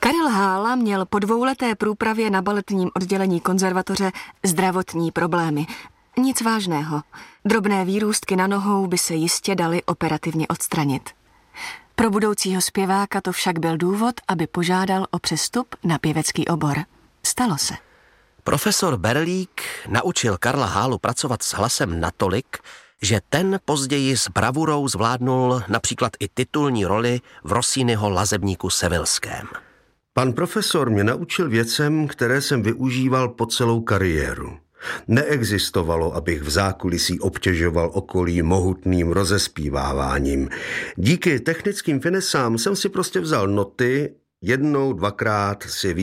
Karel Hála měl po 2leté průpravě na baletním oddělení konzervatoře zdravotní problémy. Nic vážného. Drobné výrůstky na nohou by se jistě daly operativně odstranit. Pro budoucího zpěváka to však byl důvod, aby požádal o přestup na pěvecký obor. Stalo se. Profesor Berlík naučil Karla Hálu pracovat s hlasem natolik, že ten později s bravurou zvládnul například i titulní roli v Rossiniho Lazebníku Sevilském. Pan profesor mě naučil věcem, které jsem využíval po celou kariéru. Neexistovalo, abych v zákulisí obtěžoval okolí mohutným rozespíváváním. Díky technickým finesám jsem si prostě vzal noty, jednou, dvakrát si